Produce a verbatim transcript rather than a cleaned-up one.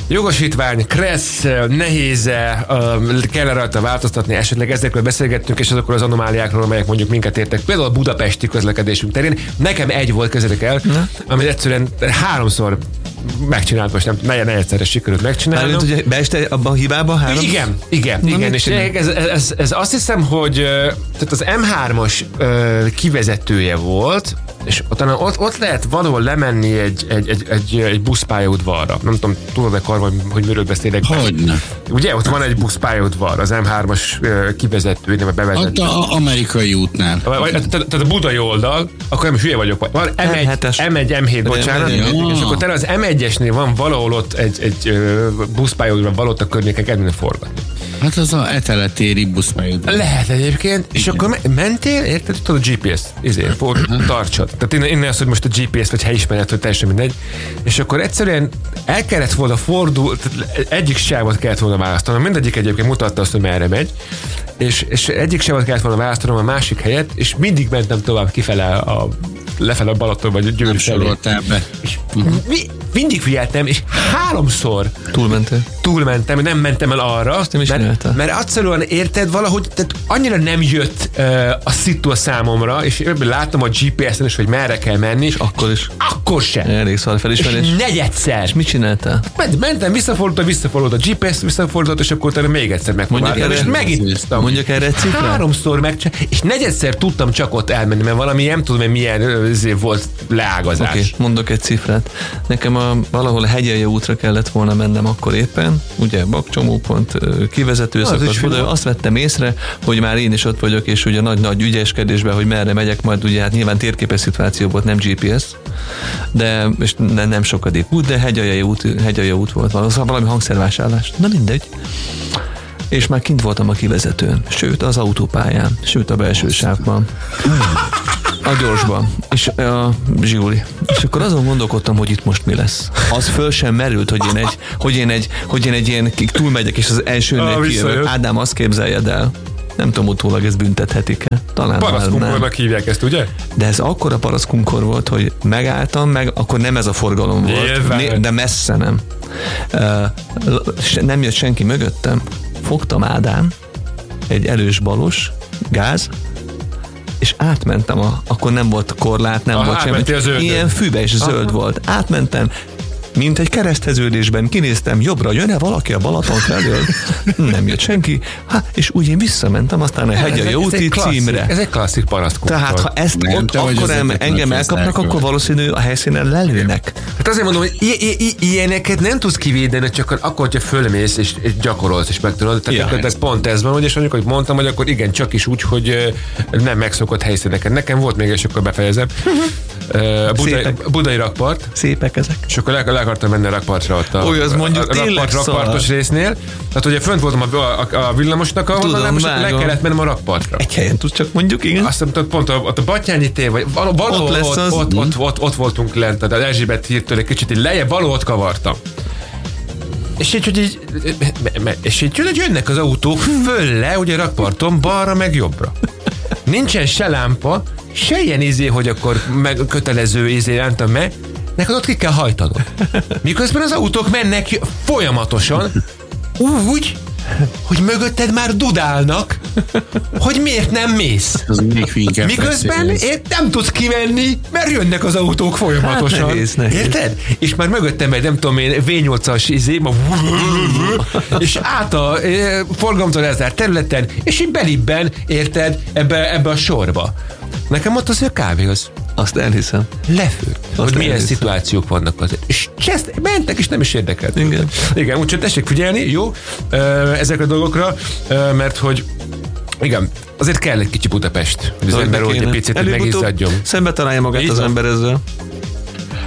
jogosítvány, kressz, nehéz-e, kell rajta változtatni, esetleg ezekről beszélgettünk, és azokról az anomáliákról, amelyek mondjuk minket értek. Például a budapesti közlekedésünk terén. Nekem egy volt, kezdek el, amit egyszerűen háromszor megcsinált, most nem, negyedszer sikerült megcsinálni. Mármint, hogy beeste abban a hibában három? Igen, igen, Na, igen. És ez, ez, ez azt hiszem, hogy tehát az em hármas kivezetője volt, és utána ott, ott lehet valahol lemenni egy, egy, egy, egy, egy buszpályaudvarra. Nem tudom, tudod-e Karban, hogy miről beszélek? Hogyne. Ugye, ott van egy buszpályaudvar, az em hármas kivezető, nem a bevezető. Ott a amerikai útnál. Tehát a budai oldal, akkor nem is hülye vagyok. Van em egy, em egy, em hét, bocsánat. És akkor tele az em egyesnél van valahol ott egy, egy buszpályaudvar, valahol a környéken kedvene forgatni. Hát az a eteletéri buszpályaudvar. Lehet egyébként, és igen. Akkor mentél, érted, tudod a gé pé es, izé, tartsad. Tehát innen, innen az, hogy most a gé pé es vagy helyismeret, hogy teljesen mindegy. És akkor egyszerűen el kellett volna fordul, egyik sávot kellett volna választanom, mindegyik egyébként mutatta azt, hogy merre megy, és, és egyik sávot kellett volna választanom a másik helyet, és mindig mentem tovább kifele a lefele a Balaton, vagy a Győr felé. Be. És uh-huh. mi, mindig figyeltem, és háromszor túlmentem. Túlmentem, nem mentem el arra, mert, mert egyszerűen érted valahogy, tehát annyira nem jött uh, a szitu a számomra, és ebből láttam a gé pé es-en is, hogy merre kell menni. És akkor is. Akkor sem. Elég szar felismerés. És negyedszer. És mit csináltál? Ment, mentem, visszafordult, visszafordult a gé pé es, visszafordult, és akkor utána még egyszer megpróbáltam. És megint mondjak erre egy cifrát? Háromszor megcsináltam, és negyedszer tudtam csak ott elmenni, mert valami nem tudom, hogy milyen volt leágazás. Oké, okay, mondok egy cifrát. Nekem a, valahol a Hegyalja útra kellett volna mennem akkor éppen, ugye bakcsomópont, kivezető szakasz, azt vettem észre, hogy már én is ott vagyok, és ugye nagy-nagy ügyeskedésben, hogy merre megyek, majd ugye hát nyilván térképes szituáció volt, nem gé pé es, de és ne, nem sokadik út, de Hegyalja út, Hegyalja út volt valami, valami hangszervásárlás. Na mindegy. És már kint voltam a kivezetőn, sőt az autópályán, sőt a belső sávban. A gyorsban. És a Zsiuli. És akkor azon gondolkodtam, hogy itt most mi lesz. Az föl sem merült, hogy én egy, hogy én egy, hogy én egy ilyen túlmegyek, és az elsőnél kijövök. Ádám, azt képzeljed el. Nem tudom, utólag ezt büntethetik-e. Talán paraszkunkornak hívják ezt, ugye? De ez akkora paraszkunkor volt, hogy megálltam, meg akkor nem ez a forgalom volt. Né, de messze nem. Uh, nem jött senki mögöttem. Fogtam Ádám, egy erős balos, gáz, és átmentem, a, akkor nem volt korlát, nem ah, volt semmi. Ilyen fűbe és zöld Aha. volt. Átmentem, mint egy kereszteződésben kinéztem jobbra, jön-e valaki a Balaton felől? Nem jött senki. Hát, és úgy én visszamentem, aztán a Hegyalja úti címre. Ez egy klasszik parasztkunkor. Tehát ha ezt nem, ott, akkor em, engem elkapnak, akkor valószínű a helyszínen lelőnek. Hát azért mondom, hogy i- i- i- ilyeneket nem tudsz kivédeni, csak akkor, hogyha fölmész és, és gyakorolsz és megtudod. Tehát ja. pont ez van, és mondjuk, hogy mondtam, hogy akkor igen, csak is úgy, hogy nem megszokott helyszíneken. Nekem volt még, és akkor befejezem. A budai, budai rakpart. Szépek ezek. És akkor le, le akartam menni a rakpartra ott a, Oly, az mondjuk a, a rakpart, rakpartos résznél. Tehát ugye fönt voltam a, a, a villamosnak, ahol Tudom, most le kellett mennem a rakpartra. Egy helyen tudsz csak mondjuk, igen. Azt mondtam, pont a, a Batthyáni tér, vagy valahol ott, ott, ott, ott, ott, ott, ott voltunk lent, tehát Erzsébet hírtől egy kicsit így lejjebb, valahol ott kavartam. És így, hogy így, és így hogy jönnek az autók föl le, ugye rakparton, balra meg jobbra. Nincsen se lámpa, se ilyen izé, hogy akkor meg kötelező izé rántam meg, neked ott ki kell hajtanod. Miközben az autók mennek folyamatosan, úgy, hogy mögötted már dudálnak, hogy miért nem mész. Miközben nem tudsz kimenni, mert jönnek az autók folyamatosan. Hát nehéz, nehéz. Érted? És már mögöttem egy, nem tudom én, vé nyolcas izé, és át a forgalomtól elzárt területen, és így belibben, érted, ebbe, ebbe a sorba. Nekem ott az a kávéhoz. Azt elhiszem. Lefőtt, hogy milyen elhiszem. Szituációk vannak azért. És cseszt, mentek, és nem is érdekelt. Igen. Igen, úgyhogy tessék figyelni, jó, ezekre a dolgokra, mert hogy igen, azért kell egy kicsi Budapest, hogy az ember úgy egy picit megizzadjon. Szembe találja magát Igen. az ember ezzel.